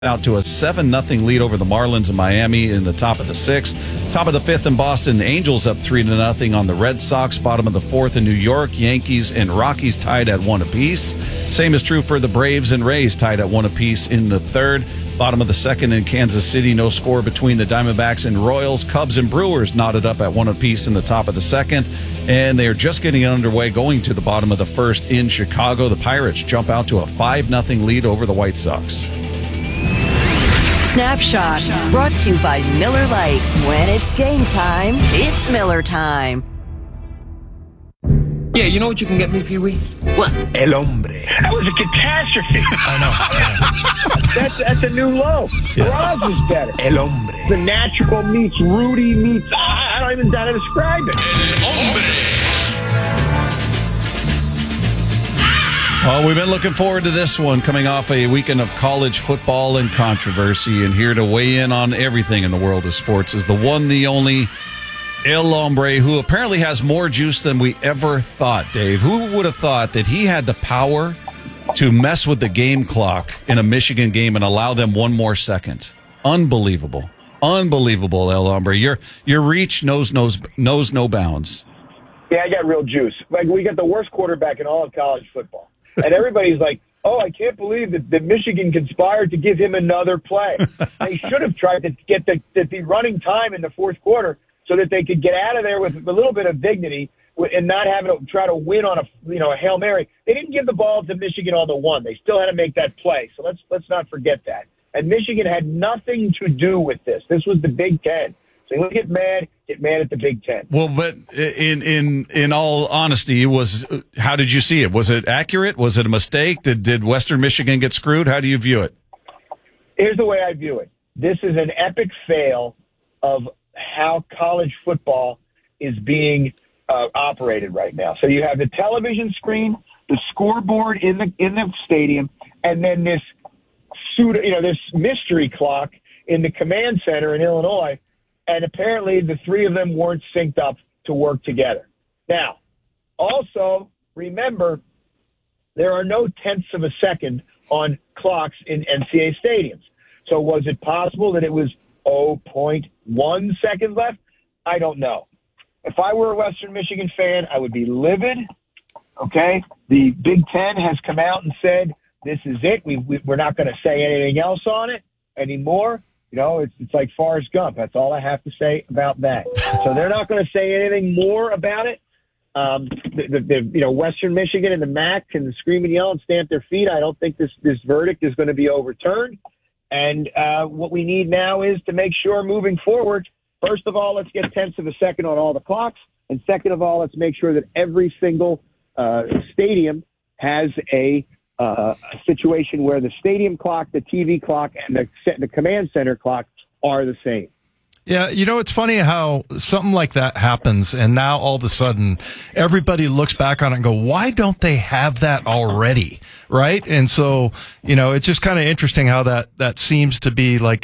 out to a 7-0 lead over the Marlins in Miami in the top of the sixth. Top of the fifth in Boston, Angels up 3-0 on the Red Sox. Bottom of the fourth in New York, Yankees and Rockies tied at 1 apiece. Same is true for the Braves and Rays, tied at 1 apiece in the third. Bottom of the second in Kansas City, no score between the Diamondbacks and Royals. Cubs and Brewers knotted up at 1 apiece in the top of the second. And they are just getting underway going to the bottom of the first in Chicago. The Pirates jump out to a 5-0 lead over the White Sox. Snapshot, brought to you by Miller Lite. When it's game time, it's Miller time. Yeah, you know what you can get me, Pee-wee? What? El hombre. That was a catastrophe. I know. That's a new low. Roz is better. El hombre. The natural meets Rudy meets. I don't even know how to describe it. El hombre. Well, we've been looking forward to this one, coming off a weekend of college football and controversy, and here to weigh in on everything in the world of sports is the one, the only El Hombre, who apparently has more juice than we ever thought, Dave. Who would have thought that he had the power to mess with the game clock in a Michigan game and allow them one more second? Unbelievable. Unbelievable, El Hombre. Your reach knows no bounds. Yeah, I got real juice. Like, we got the worst quarterback in all of college football. And everybody's like, oh, I can't believe that Michigan conspired to give him another play. They should have tried to get the running time in the fourth quarter so that they could get out of there with a little bit of dignity and not having to try to win on a Hail Mary. They didn't give the ball to Michigan on the one. They still had to make that play. So let's not forget that. And Michigan had nothing to do with this. This was the Big Ten. So you get mad at the Big Ten. Well, but in all honesty, how did you see it? Was it accurate? Was it a mistake? Did Western Michigan get screwed? How do you view it? Here's the way I view it. This is an epic fail of how college football is being operated right now. So you have the television screen, the scoreboard in the stadium, and then this this mystery clock in the command center in Illinois. And apparently the three of them weren't synced up to work together. Now, also, remember, there are no tenths of a second on clocks in NCAA stadiums. So was it possible that it was 0.1 seconds left? I don't know. If I were a Western Michigan fan, I would be livid. Okay? The Big Ten has come out and said, this is it. We're not going to say anything else on it anymore. You know, it's like Forrest Gump. That's all I have to say about that. So they're not going to say anything more about it. Western Michigan and the MAC can scream and yell and stamp their feet. I don't think this verdict is going to be overturned. And what we need now is to make sure moving forward, first of all, let's get tenths of a second on all the clocks. And second of all, let's make sure that every single stadium has a situation where the stadium clock, the TV clock, and the command center clock are the same. Yeah, it's funny how something like that happens, and now all of a sudden everybody looks back on it and go, why don't they have that already, right? And so, it's just kind of interesting how that seems to be like,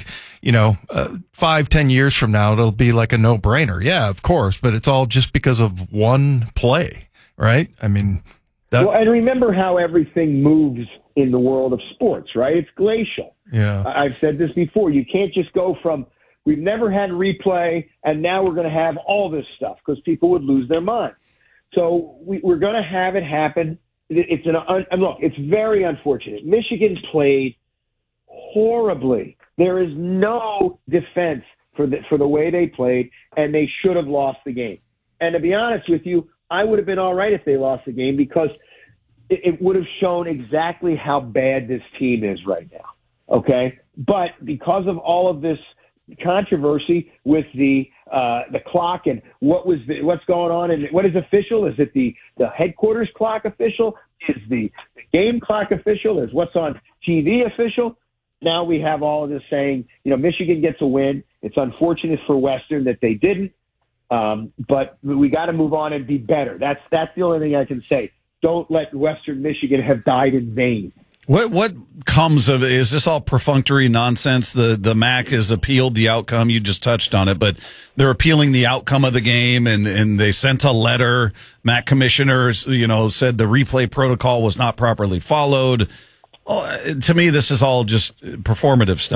5-10 years from now, it'll be like a no-brainer. Yeah, of course, but it's all just because of one play, right? I mean... Well, and remember how everything moves in the world of sports, right? It's glacial. Yeah. I've said this before. You can't just go from we've never had replay and now we're going to have all this stuff because people would lose their mind. So we're going to have it happen. Look, it's very unfortunate. Michigan played horribly. There is no defense for the way they played, and they should have lost the game. And to be honest with you, I would have been all right if they lost the game because it would have shown exactly how bad this team is right now. Okay. But because of all of this controversy with the clock and what's going on and what is official? Is it the headquarters clock official? Is the game clock official? Is what's on TV official? Now we have all of this saying, Michigan gets a win. It's unfortunate for Western that they didn't. But we got to move on and be better. That's the only thing I can say. Don't let Western Michigan have died in vain. What comes of it? Is this all perfunctory nonsense? The MAC has appealed the outcome. You just touched on it, but they're appealing the outcome of the game, and they sent a letter. MAC commissioners, said the replay protocol was not properly followed. To me, this is all just performative stuff.